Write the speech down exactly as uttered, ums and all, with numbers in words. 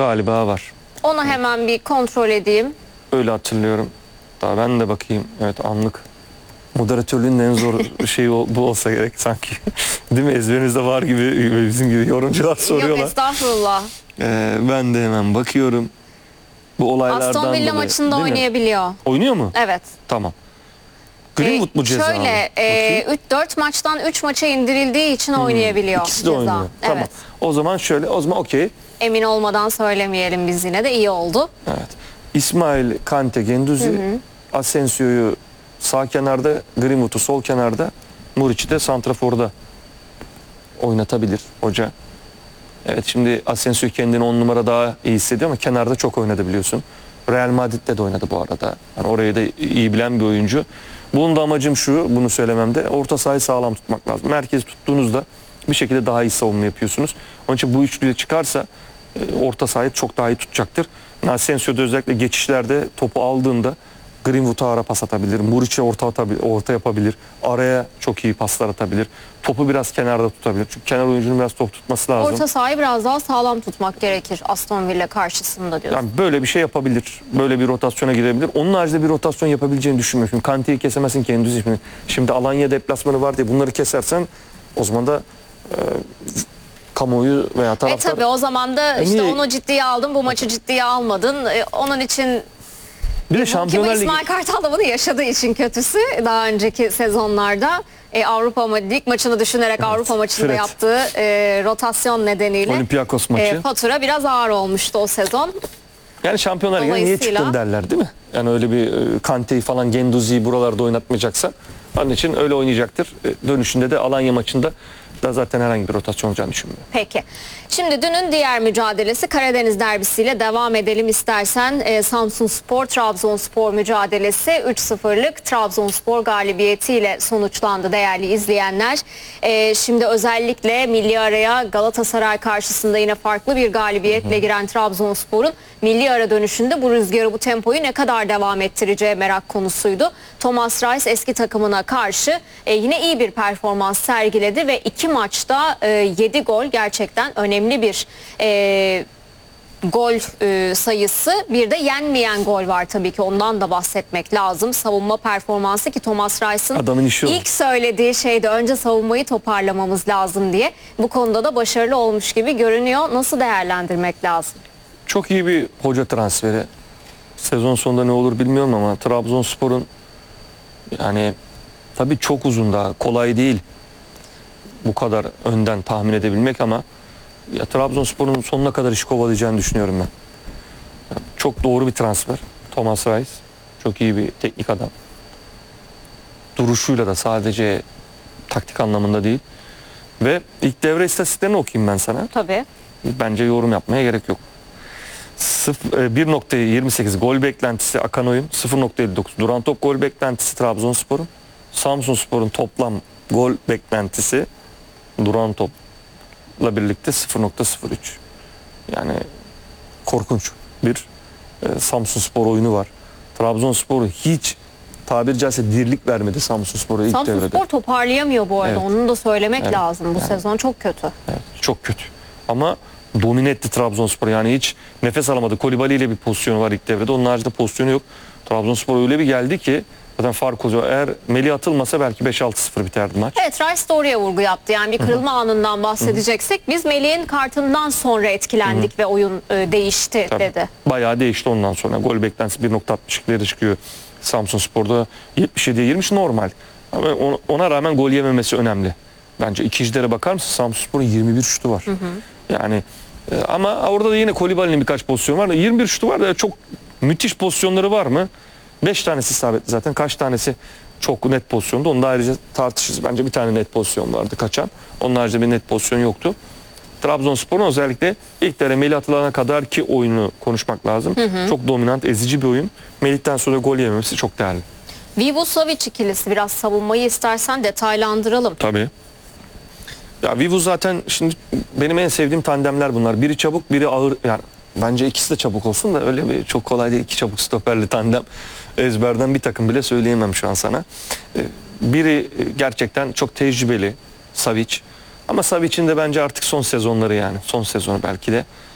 Galiba var. Onu hemen bir kontrol edeyim. Öyle hatırlıyorum. Daha ben de bakayım. Evet, anlık. Moderatörlüğün en zor şeyi bu olsa gerek sanki. Değil mi? Ezberinizde var gibi, bizim gibi yorumcular soruyorlar. Yok estağfurullah. Ee, ben de hemen bakıyorum. Bu olaylardan Aston Villa dolayı, maçında değil mi? oynayabiliyor. Oynuyor mu? Evet. Tamam. Greenwood mu cezalı? Şöyle e, dört maçtan üç maça indirildiği için hmm, oynayabiliyor. İkisi de ceza. oynuyor. Tamam. Evet. O zaman şöyle, o zaman okey. Emin olmadan söylemeyelim biz, yine de iyi oldu. Evet. İsmail, Kante, Genduzi, Asensio'yu sağ kenarda, Greenwood'u sol kenarda, Muriç'i de santraforda oynatabilir hoca. Evet, şimdi Asensio kendini on numara daha iyi hissediyor ama kenarda çok oynadı biliyorsun. Real Madrid'de de oynadı bu arada. Yani orayı da iyi bilen bir oyuncu. Bunun da amacım şu, bunu söylememde, orta sahayı sağlam tutmak lazım. Merkezi tuttuğunuzda bir şekilde daha iyi savunma yapıyorsunuz. Onun için bu üçlüye çıkarsa orta sahayı çok daha iyi tutacaktır. Asensio'da özellikle geçişlerde topu aldığında Greenwood'a ara pas atabilir, Muriç'e orta, atabilir, orta yapabilir, araya çok iyi paslar atabilir. Topu biraz kenarda tutabilir. Çünkü kenar oyuncunun biraz top tutması lazım. Orta sahayı biraz daha sağlam tutmak gerekir Aston Villa karşısında diyorsun. Yani böyle bir şey yapabilir. Böyle bir rotasyona girebilir. Onun haricinde bir rotasyon yapabileceğini düşünmüyorum. Kante'yi kesemezsin ki Endüzi. Şimdi, şimdi Alanya deplasmanı var diye bunları kesersen o zaman da e, kamuoyu veya taraftar... E tabi o zaman da işte niye... onu ciddiye aldın, bu maçı ciddiye almadın. E, onun için... Bir de Şampiyonlar Ligi... İsmail Kartal da bunu yaşadığı için kötüsü. Daha önceki sezonlarda e, Avrupa lig maçını düşünerek evet, Avrupa maçında Fred. yaptığı e, rotasyon nedeniyle Olympiakos maçı. E, fatura biraz ağır olmuştu o sezon. Yani Şampiyonlar Ligi'ne niye çıktın derler değil mi? Yani öyle bir e, Kante'yi falan, Genduzi'yi buralarda oynatmayacaksa onun için öyle oynayacaktır. E, dönüşünde de Alanya maçında da zaten herhangi bir rotasyon olacağını düşünmüyorum. Peki. Şimdi dünün diğer mücadelesi Karadeniz derbisiyle devam edelim istersen. E, Samsunspor Trabzonspor mücadelesi üç sıfırlık Trabzonspor galibiyetiyle sonuçlandı değerli izleyenler. E, şimdi özellikle milli araya Galatasaray karşısında yine farklı bir galibiyetle giren Trabzonspor'un milli ara dönüşünde bu rüzgarı, bu tempoyu ne kadar devam ettireceği merak konusuydu. Thomas Reis eski takımına karşı e, yine iyi bir performans sergiledi ve iki maçta e, yedi gol, gerçekten önemli bir e, gol e, sayısı. Bir de yenmeyen gol var tabii ki, ondan da bahsetmek lazım. Savunma performansı ki Thomas Reis'in ilk söylediği şeyde önce savunmayı toparlamamız lazım diye. Bu konuda da başarılı olmuş gibi görünüyor. Nasıl değerlendirmek lazım? Çok iyi bir hoca transferi. Sezon sonunda ne olur bilmiyorum ama Trabzonspor'un yani tabii çok uzun, daha kolay değil bu kadar önden tahmin edebilmek ama ya Trabzonspor'un sonuna kadar iş kovalayacağını düşünüyorum ben. Çok doğru bir transfer. Thomas Reis çok iyi bir teknik adam. Duruşuyla da sadece taktik anlamında değil. Ve ilk devre istatistiklerini okuyayım ben sana. Tabii. Bence yorum yapmaya gerek yok. bir nokta yirmi sekiz gol beklentisi akan oyun, sıfır nokta elli dokuz duran top gol beklentisi Trabzonspor'un. Samsunspor'un toplam gol beklentisi duran topla birlikte sıfır nokta sıfır üç. Yani korkunç bir e, Samsunspor oyunu var. Trabzonspor'u hiç tabiri caizse dirlik vermedi Samsunspor'a ilk Samsun devrede. Samsunspor toparlayamıyor bu arada. Evet. Onu da söylemek evet. lazım. Bu yani, sezon çok kötü. Evet, çok kötü. Ama domine etti Trabzonspor. Yani hiç nefes alamadı. Kolibali ile bir pozisyonu var ilk devrede. Onun haricinde pozisyonu yok. Trabzonspor öyle bir geldi ki zaten fark oluyor. Eğer Melih atılmasa belki beş altı sıfır biterdi maç. Evet, Reis de oraya vurgu yaptı. Yani bir kırılma Hı-hı. anından bahsedeceksek Hı-hı. biz Melih'in kartından sonra etkilendik Hı-hı. ve oyun e, değişti Tabii. dedi. Bayağı değişti ondan sonra. Gol beklentisi bir nokta altmış iki'lere çıkıyor. Samsunspor'da yetmiş yediye yirmiş normal. Ama ona rağmen gol yememesi önemli. Bence ikincilere bakar mısın? Samsunspor'un yirmi bir şutu var. Hı-hı. Yani e, ama orada da yine Kolibali'nin birkaç pozisyon var da yirmi bir şutu var da çok müthiş pozisyonları var mı? beş tanesi isabetli zaten. Kaç tanesi çok net pozisyonda. Onu da ayrıca tartışırız. Bence bir tane net pozisyon vardı kaçan. Onun haricinde bir net pozisyon yoktu. Trabzonspor'un özellikle ilk devre Melih atılana kadar ki oyunu konuşmak lazım. Hı hı. Çok dominant, ezici bir oyun. Melih'ten sonra gol yememesi çok değerli. Vivu-Savic ikilisi, biraz savunmayı istersen detaylandıralım. Tabii. Ya Vivu zaten şimdi benim en sevdiğim tandemler bunlar. Biri çabuk, biri ağır. Yani bence ikisi de çabuk olsun da öyle bir çok kolay değil. İki çabuk stoperli tandem. Ezberden bir takım bile söyleyemem şu an sana. Biri gerçekten çok tecrübeli, Savic. Ama Savic'in de bence artık son sezonları, yani son sezonu belki de